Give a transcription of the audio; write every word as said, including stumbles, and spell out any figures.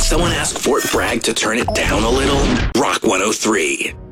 someone ask Fort Bragg to turn it down a little? Rock one oh three.